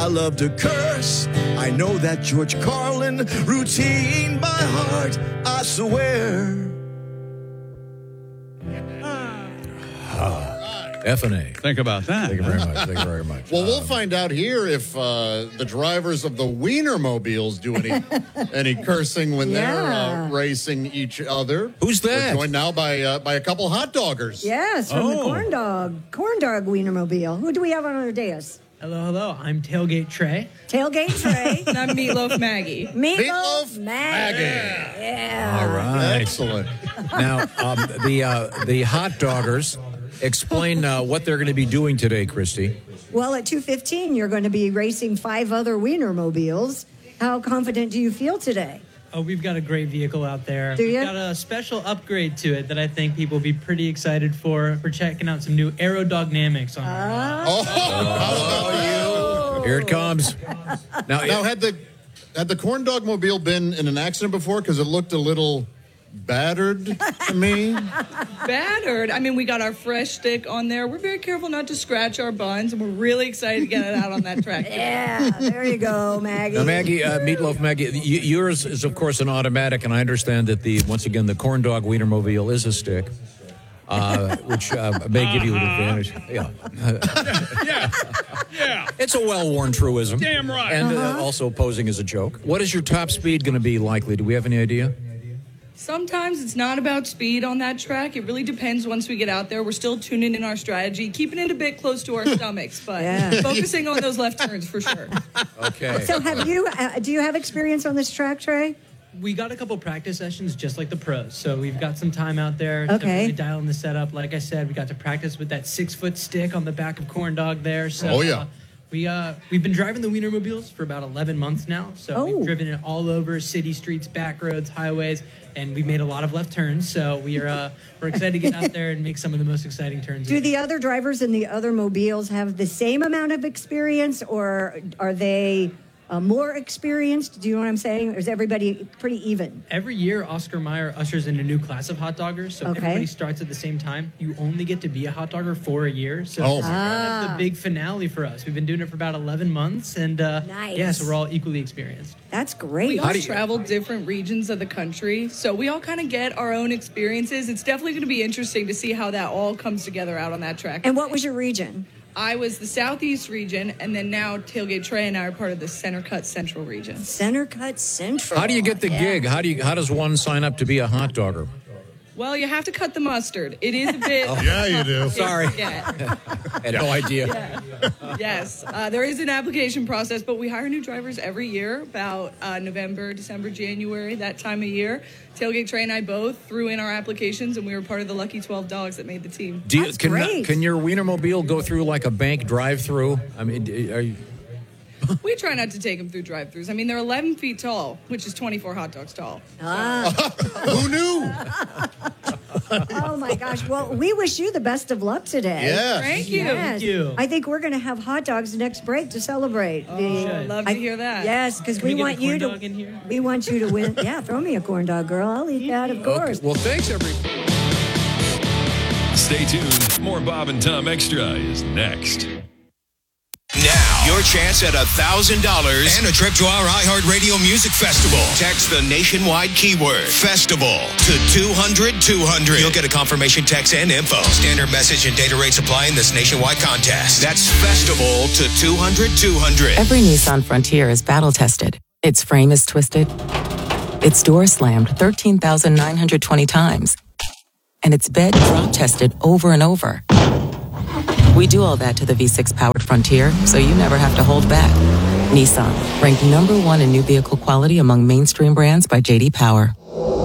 I love to curse. I know that George Carlin routine by heart, I swear. F&A. Think about that. Thank you very much. Thank you very much. Well, we'll find out here if the drivers of the Wienermobiles do any cursing when they're racing each other. Who's that? We're joined now by a couple hot doggers. Yes, from the corn dog Wienermobile. Who do we have on our dais? Hello. I'm Tailgate Trey. Tailgate Trey. And I'm Meatloaf Maggie. Meatloaf Maggie. Yeah. All right. Excellent. Now, the hot doggers, explain what they're going to be doing today, Christy. Well, at 2:15, you're going to be racing 5 other Wienermobiles. How confident do you feel today? Oh, we've got a great vehicle out there. Do you? We've got a special upgrade to it that I think people will be pretty excited for. We're checking out some new aerodynamics on it. Here it comes. Now, had the corn dog mobile been in an accident before? Because it looked a little battered to me. Battered? I mean, we got our fresh stick on there. We're very careful not to scratch our buns, and we're really excited to get it out on that track. Yeah, there you go, Maggie. Now, Maggie, Meatloaf Maggie, yours is, of course, an automatic, and I understand that the corn dog Wienermobile is a stick, which may give you an advantage. Yeah. Yeah. It's a well-worn truism. Damn right. And also posing as a joke. What is your top speed going to be likely? Do we have any idea? Sometimes it's not about speed on that track. It really depends once we get out there. We're still tuning in our strategy, keeping it a bit close to our stomachs, but focusing on those left turns for sure. Okay. So do you have experience on this track, Trey? We got a couple practice sessions just like the pros. So we've got some time out there to Okay. really dial in the setup. Like I said, we got to practice with that 6-foot stick on the back of Corn Dog there. So, we've been driving the Wienermobiles for about 11 months now. So we've driven it all over city streets, back roads, highways, and we made a lot of left turns. So we're excited to get out there and make some of the most exciting turns. Do the other drivers in the other mobiles have the same amount of experience, or are they more experienced? Do you know what I'm saying? Or is everybody pretty even? Every year, Oscar Mayer ushers in a new class of hot doggers. So everybody starts at the same time. You only get to be a hot dogger for a year. So it's kind of the big finale for us. We've been doing it for about 11 months. And so we're all equally experienced. That's great. We all travel different regions of the country, so we all kind of get our own experiences. It's definitely going to be interesting to see how that all comes together out on that track. And what was your region? I was the Southeast region, and then now Tailgate Trey and I are part of the Center Cut Central region. Center Cut Central. How do you get the gig? How does one sign up to be a hot dogger? Well, you have to cut the mustard. It is a bit... Yeah, you do. Sorry. Yeah. I had no idea. Yes. There is an application process, but we hire new drivers every year, about November, December, January, that time of year. Tailgate Trey and I both threw in our applications, and we were part of the lucky 12 dogs that made the team. Can your Wienermobile go through like a bank drive-through? I mean, are you... We try not to take them through drive-thrus. I mean, they're 11 feet tall, which is 24 hot dogs tall. Who knew? Oh, my gosh. Well, we wish you the best of luck today. Yeah. Thank you. Yes. Thank you. I think we're going to have hot dogs next break to celebrate. I'd love to hear that. Yes, because we want you to. Dog in here? We want you to win. Yeah, throw me a corn dog, girl. I'll eat that, of course. Okay. Well, thanks, everybody. Stay tuned. More Bob and Tom Extra is next. Now, your chance at $1,000 and a trip to our iHeartRadio Music Festival. Text the nationwide keyword festival to 200-200. You'll get a confirmation text and info. Standard message and data rates apply in this nationwide contest. That's festival to 200-200. Every Nissan Frontier is battle tested. Its frame is twisted. Its door slammed 13,920 times. And its bed drop tested over and over. We do all that to the V6 powered Frontier, so you never have to hold back. Nissan, ranked #1 in new vehicle quality among mainstream brands by J.D. Power.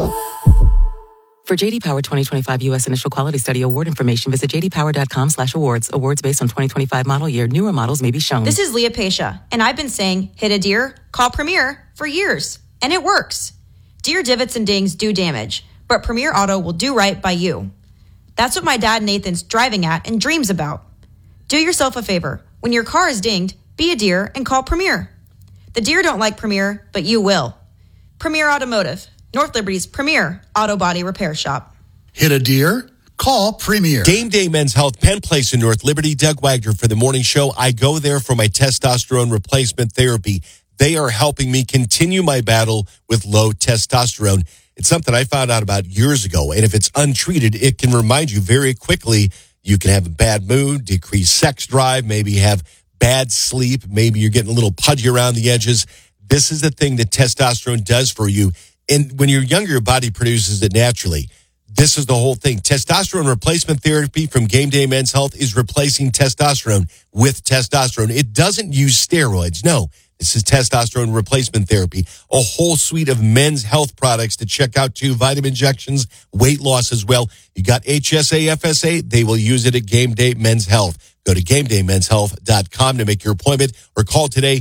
For J.D. Power 2025 U.S. Initial Quality Study award information, visit jdpower.com/awards. Awards based on 2025 model year. Newer models may be shown. This is Leah Pasha, and I've been saying, hit a deer, call Premier for years. And it works. Deer divots and dings do damage, but Premier Auto will do right by you. That's what my dad Nathan's driving at and dreams about. Do yourself a favor. When your car is dinged, be a deer and call Premier. The deer don't like Premier, but you will. Premier Automotive, North Liberty's premier auto body repair shop. Hit a deer? Call Premier. Game Day Men's Health, Penn Place in North Liberty. Doug Wagner for the morning show. I go there for my testosterone replacement therapy. They are helping me continue my battle with low testosterone. It's something I found out about years ago, and if it's untreated, it can remind you very quickly. You can have a bad mood, decreased sex drive, maybe have bad sleep, maybe you're getting a little pudgy around the edges. This is the thing that testosterone does for you. And when you're younger, your body produces it naturally. This is the whole thing. Testosterone replacement therapy from Game Day Men's Health is replacing testosterone with testosterone. It doesn't use steroids. No, this is testosterone replacement therapy. A whole suite of men's health products to check out too. Vitamin injections, weight loss as well. You got HSA, FSA. They will use it at Game Day Men's Health. Go to GameDayMen'sHealth.com to make your appointment or call today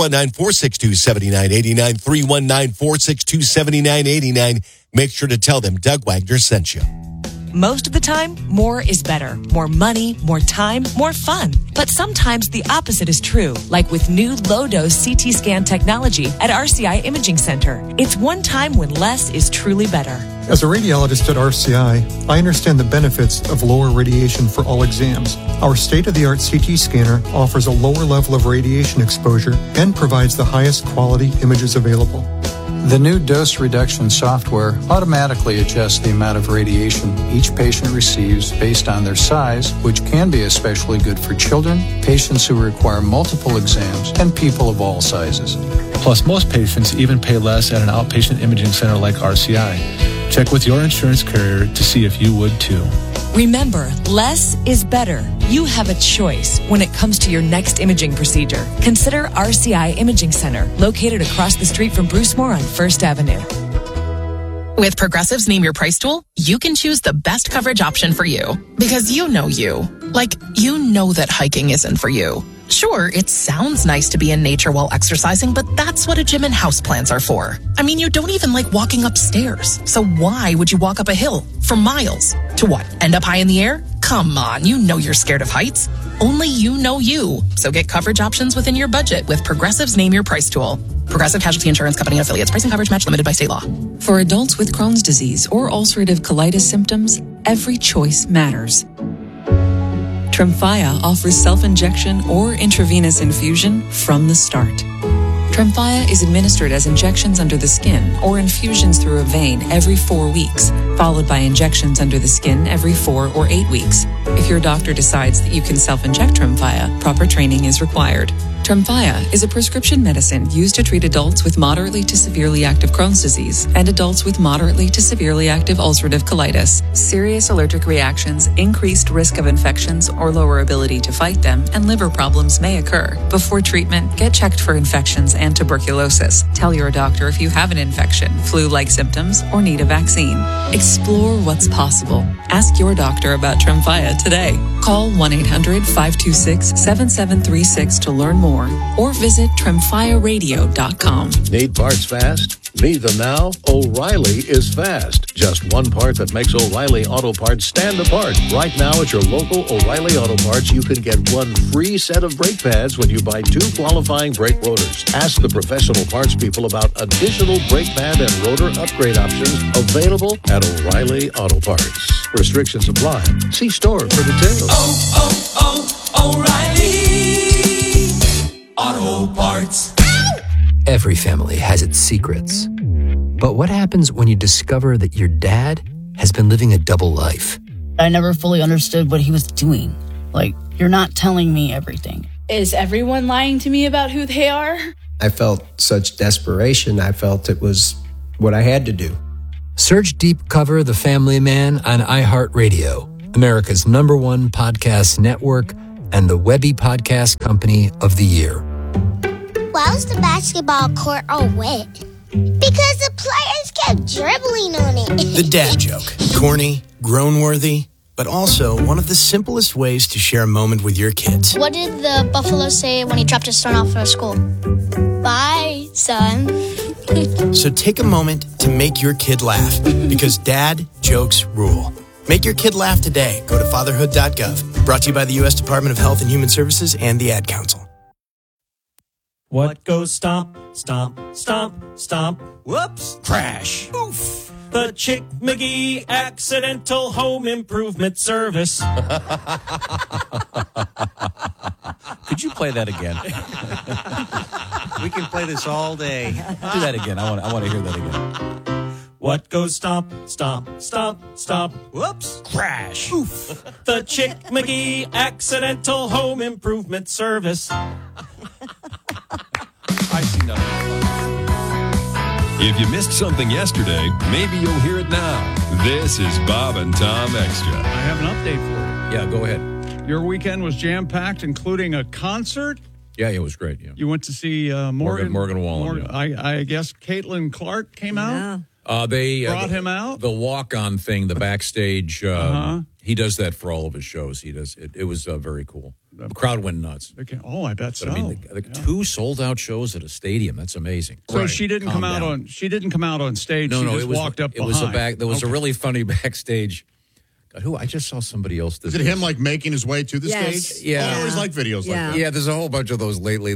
319-462-7989, 319-462-7989. Make sure to tell them Doug Wagner sent you. Most of the time, more is better. More money, more time, more fun. But sometimes the opposite is true, like with new low-dose CT scan technology at RCI Imaging Center. It's one time when less is truly better. As a radiologist at RCI, I understand the benefits of lower radiation for all exams. Our state-of-the-art CT scanner offers a lower level of radiation exposure and provides the highest quality images available. The new dose reduction software automatically adjusts the amount of radiation each patient receives based on their size, which can be especially good for children, patients who require multiple exams, and people of all sizes. Plus, most patients even pay less at an outpatient imaging center like RCI. Check with your insurance carrier to see if you would too. Remember, less is better. You have a choice when it comes to your next imaging procedure. Consider RCI Imaging Center, located across the street from Bruce Moore on First Avenue. With Progressive's Name Your Price tool, you can choose the best coverage option for you. Because you know you. Like, you know that hiking isn't for you. Sure, it sounds nice to be in nature while exercising, but that's what a gym and houseplants are for. I mean, you don't even like walking upstairs. So why would you walk up a hill for miles? To what, end up high in the air? Come on, you know you're scared of heights. Only you know you. So get coverage options within your budget with Progressive's Name Your Price tool. Progressive Casualty Insurance Company and affiliates. Price and coverage match limited by state law. For adults with Crohn's disease or ulcerative colitis symptoms, every choice matters. Tremfya offers self-injection or intravenous infusion from the start. Tremfya is administered as injections under the skin or infusions through a vein every 4 weeks, followed by injections under the skin every 4 or 8 weeks. If your doctor decides that you can self-inject Tremfya, proper training is required. Tremfya is a prescription medicine used to treat adults with moderately to severely active Crohn's disease and adults with moderately to severely active ulcerative colitis. Serious allergic reactions, increased risk of infections or lower ability to fight them, and liver problems may occur. Before treatment, get checked for infections and tuberculosis. Tell your doctor if you have an infection, flu-like symptoms, or need a vaccine. Explore what's possible. Ask your doctor about Tremfya today. Call 1-800-526-7736 to learn more, or visit TremfyaRadio.com. Need parts fast? Need them now? O'Reilly is fast. Just one part that makes O'Reilly Auto Parts stand apart. Right now at your local O'Reilly Auto Parts, you can get one free set of brake pads when you buy 2 qualifying brake rotors. Ask the professional parts people about additional brake pad and rotor upgrade options available at O'Reilly Auto Parts. Restrictions apply. See store for details. O'Reilly Auto Parts. Every family has its secrets. But what happens when you discover that your dad has been living a double life? I never fully understood what he was doing. Like, you're not telling me everything. Is everyone lying to me about who they are? I felt such desperation. I felt it was what I had to do. Search Deep Cover The Family Man on iHeartRadio, America's #1 podcast network and the Webby Podcast Company of the Year. Why was the basketball court all wet? Because the players kept dribbling on it. The dad joke. Corny, groan-worthy, but also one of the simplest ways to share a moment with your kids. What did the buffalo say when he dropped his son off at school? Bye, son. So take a moment to make your kid laugh, because dad jokes rule. Make your kid laugh today. Go to fatherhood.gov. Brought to you by the U.S. Department of Health and Human Services and the Ad Council. What goes stomp, stomp, stomp, stomp? Whoops! Crash! Oof! The Chick McGee Accidental Home Improvement Service. Could you play that again? We can play this all day. Do that again. I want to hear that again. What goes stomp, stomp, stomp, stomp? Whoops. Crash. Oof. The Chick McGee Accidental Home Improvement Service. I see nothing. If you missed something yesterday, maybe you'll hear it now. This is Bob and Tom Extra. I have an update for Yeah, go ahead. you. Your weekend was jam-packed, including a concert. Yeah, it was great. Yeah. You went to see Morgan Wallen. I guess Caitlin Clark came out. They brought him out. The walk-on thing, the backstage. He does that for all of his shows. He does. It was very cool. The crowd went nuts. Oh, I bet so. But, I mean, the 2 sold-out shows at a stadium. That's amazing. So she didn't come out on. She didn't come out on stage. No, she no. just It was walked up. It was There was a really funny backstage. God, who I just saw somebody else. Is it him like making his way to the stage? Yeah. I always like videos like that. Yeah, there's a whole bunch of those lately.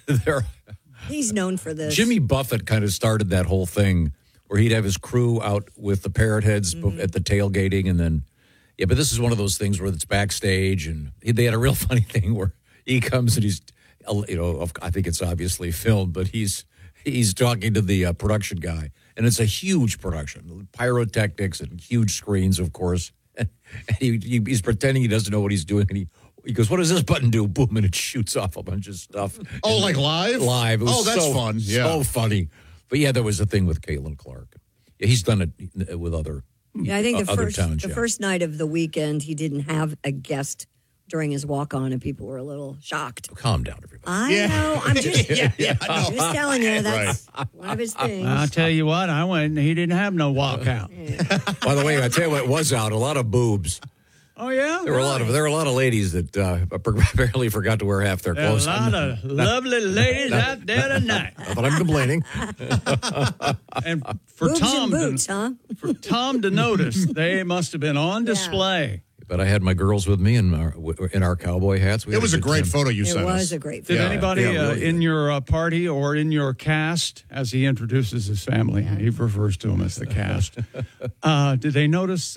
He's known for this. Jimmy Buffett kind of started that whole thing where he'd have his crew out with the parrot heads at the tailgating, and then but this is one of those things where it's backstage, and they had a real funny thing where he comes and he's, I think it's obviously filmed, but he's talking to the production guy, and it's a huge production, pyrotechnics and huge screens, of course. And he's pretending he doesn't know what he's doing, and he goes, "What does this button do?" Boom, and it shoots off a bunch of stuff. Oh, like live? Live. It was that's fun. Yeah. So funny. But yeah, there was a thing with Caitlin Clark. Yeah, he's done it with other Yeah, I think other towns. The first night of the weekend, he didn't have a guest during his walk-on, and people were a little shocked. Calm down, everybody. I know. I'm just, I'm just telling you, that's one of his things. I'll tell you what, I went and he didn't have no walkout. By the way, I tell you what was out, a lot of boobs. Oh yeah, there were a lot of ladies that apparently forgot to wear half their clothes. A lot of lovely ladies out there tonight. But I'm complaining. And for Boobs Tom, and boots, for Tom to notice, they must have been on display. But I had my girls with me in our cowboy hats. It was a great photo you sent us. It was a great photo. Did anybody really in your party or in your cast, as he introduces his family, he refers to them as the cast, did they notice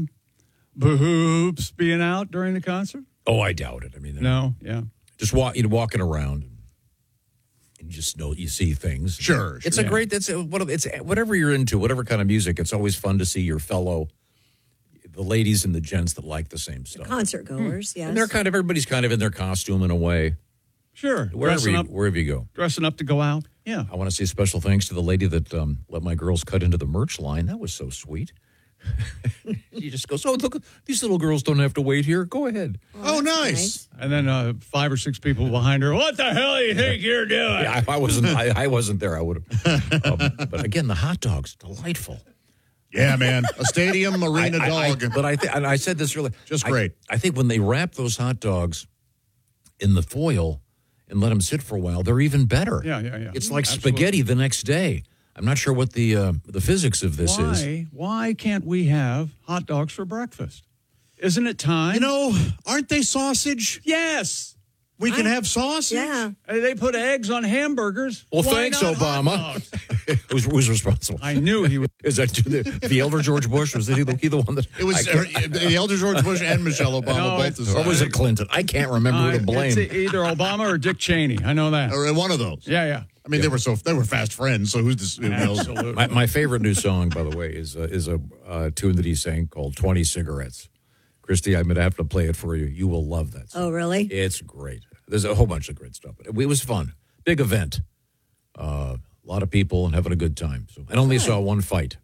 boobs being out during the concert? Oh, I doubt it. I mean, no, just walking around, and just know you see things. Sure, it's a great. It's whatever you're into, whatever kind of music. It's always fun to see your fellow, the ladies and the gents that like the same stuff. Concert goers, yes. And everybody's kind of in their costume in a way. Sure, wherever you go, dressing up to go out. Yeah, I want to say special thanks to the lady that let my girls cut into the merch line. That was so sweet. She just goes, "Oh, look, these little girls don't have to wait here. Go ahead." Oh, nice. And then 5 or 6 people behind her. What the hell do you think you're doing? Yeah, I wasn't there. I would have. But again, the hot dogs, delightful. Yeah, man, a stadium arena dog. But I said this earlier. Just great. I think when they wrap those hot dogs in the foil and let them sit for a while, they're even better. Yeah. It's like spaghetti the next day. I'm not sure what the physics of this is. Why can't we have hot dogs for breakfast? Isn't it time? You know, aren't they sausage? Yes. We can have sausage? Yeah. They put eggs on hamburgers. Well, Why thanks, not Obama. hot dogs? Who's responsible? I knew he was. Is that the elder George Bush? Was he the one that? It was the elder George Bush and Michelle Obama both decided. Or was it Clinton? I can't remember who to blame. It's either Obama or Dick Cheney. I know that. Or one of those. Yeah. I mean, they were fast friends. So who knows? Absolutely. My favorite new song, by the way, is a tune that he sang called 20 Cigarettes. Christy, I'm going to have to play it for you. You will love that song. Oh, really? It's great. There's a whole bunch of great stuff. It was fun. Big event. A lot of people and having a good time. So I only saw one fight.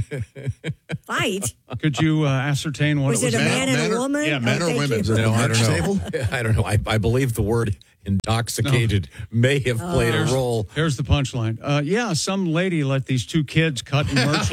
Fight? Could you ascertain what was it was? Was it a man and a woman? Yeah, men or women. I don't know. I don't know. I believe the word intoxicated may have played a role. Here's the punchline. Some lady let these 2 kids cut in merch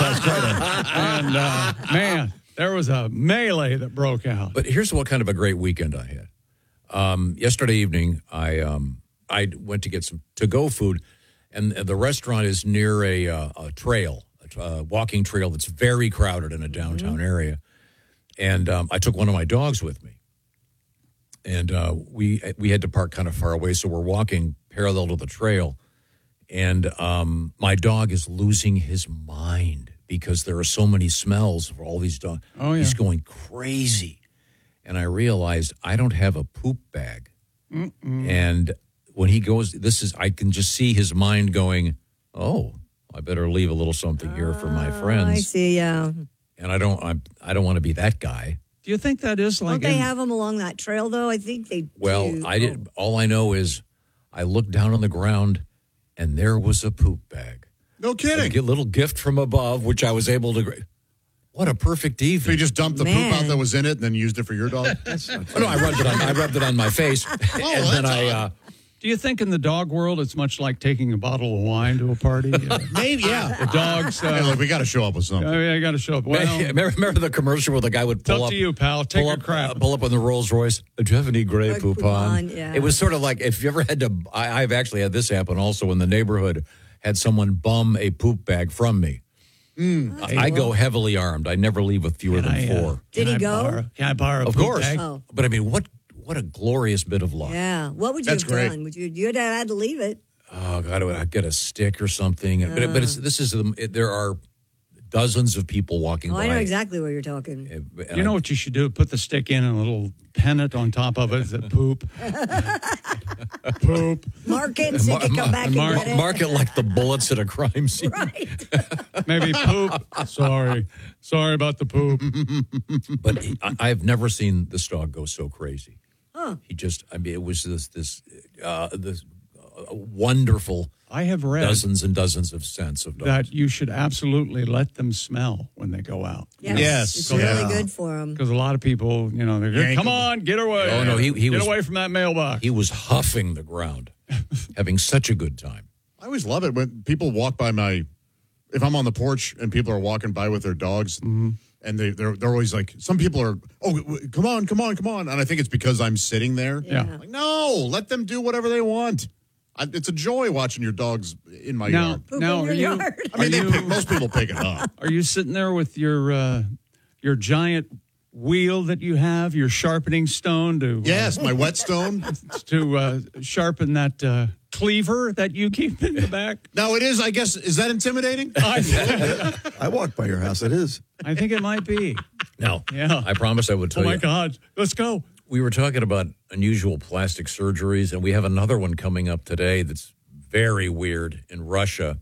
and man, there was a melee that broke out. But here's what kind of a great weekend I had. Yesterday evening, I went to get some to-go food, and the restaurant is near a trail, a walking trail that's very crowded in a downtown area. And I took one of my dogs with me. And we had to park kind of far away, so we're walking parallel to the trail. And my dog is losing his mind. because there are so many smells for all these dogs. Oh, yeah. He's going crazy. And I realized I don't have a poop bag. And when he goes, I can just see his mind going, oh, I better leave a little something here for my friends. I see, yeah. And I don't want to be that guy. Do you think that is like? Don't they have them along that trail, though? I think they do. I did. All I know is I looked down on the ground, and there was a poop bag. No kidding. A little gift from above, which I was able to. What a perfect evening! So you just dumped the poop out that was in it, and then used it for your dog. No, I rubbed it on my face, and then I. Do you think in the dog world it's much like taking a bottle of wine to a party? Maybe, yeah. The dogs. Look, we got to show up with something. I got to show up. Well, remember the commercial where the guy would pull it's up? Up to you, pal. Take a crap. Pull up on the Rolls Royce. Do you have any Grey Poupon? Yeah. It was sort of like if you ever had to. I've actually had this happen also in the neighborhood. Had someone bum a poop bag from me. I go heavily armed. I never leave with fewer than 4. Did he go? Can I borrow a Of poop course. bag? Oh. But I mean, what a glorious bit of luck. Yeah. What would you That's have great. done? You'd have had to leave it. Oh God, I'd get a stick or something. But there are dozens of people walking by. I know exactly what you're talking. You know what you should do? Put the stick in and a little pennant on top of it. The poop. Poop. Mark it so you can come back and get it. Mark it like the bullets at a crime scene. Right. Maybe poop. Sorry about the poop. But I've never seen this dog go so crazy. Huh. It was this wonderful. I have read dozens and dozens of scents of dogs. that you should absolutely let them smell when they go out. Yes. It's really good for them. Because a lot of people, they go, come on, get away. Oh, no, he get was away from that mailbox. He was huffing the ground, having such a good time. I always love it when people walk by if I'm on the porch and people are walking by with their dogs, and they're always like, some people are, come on. And I think it's because I'm sitting there. Yeah. Like, no, let them do whatever they want. It's a joy watching your dogs in my yard. Now, Poop in your yard. I mean, most people pick it up. Are you sitting there with your giant wheel that you have, your sharpening stone to Yes, my whetstone. to sharpen that cleaver that you keep in the back? Now it is, I guess, is that intimidating? I walk by your house. It is. I think it might be. No. Yeah. I promise I would tell you. Oh, my God. Let's go. We were talking about unusual plastic surgeries, and we have another one coming up today that's very weird in Russia.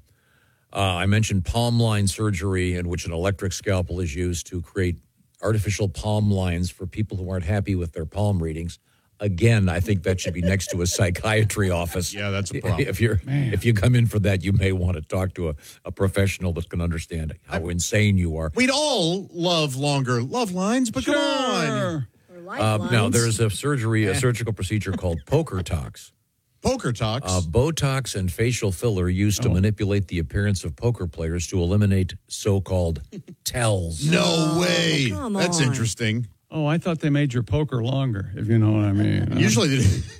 I mentioned palm line surgery, in which an electric scalpel is used to create artificial palm lines for people who aren't happy with their palm readings. Again, I think that should be next to a psychiatry office. Yeah, that's a problem. If you come in for that, you may want to talk to a professional that can understand how insane you are. We'd all love longer love lines, but come on. Now, there's a surgical procedure called poker tox. Poker tox? Botox and facial filler used to manipulate the appearance of poker players to eliminate so-called tells. No way. come That's on. interesting. Oh, I thought they made your poker longer, if you know what I mean. Usually they do.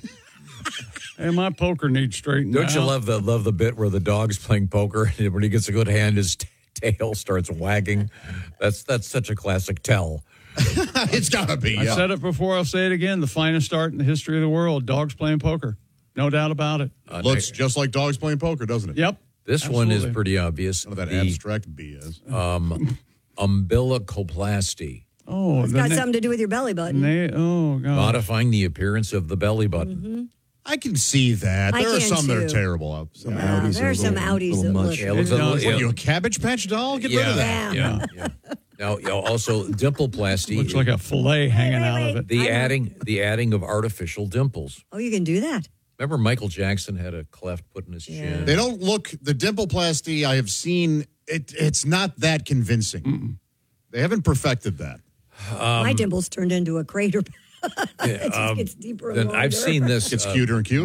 Hey, my poker needs straightened out. Don't you love the bit where the dog's playing poker and when he gets a good hand, his tail starts wagging? That's such a classic tell. It's got to be. I said it before, I'll say it again. The finest art in the history of the world, dogs playing poker. No doubt about it. Looks just like dogs playing poker, doesn't it? Yep. This one is pretty obvious. None of that abstract BS. Umbilicoplasty. Oh, It's got something to do with your belly button. Oh, God. Modifying the appearance of the belly button. I can see that. I There are can some that are too. terrible. Out. Some Yeah, Audis there are some Audis that look. Yeah, it looks a What little, are you, a Cabbage Patch doll? Get rid of that. Yeah. Now, also dimpleplasty. Looks like a fillet hanging out of it. The adding of artificial dimples. Oh, you can do that. Remember Michael Jackson had a cleft put in his chin? They don't look, the dimpleplasty I have seen, it's not that convincing. They haven't perfected that. My dimples turned into a crater. It just gets deeper and Then longer. I've seen this. It's cuter and cuter.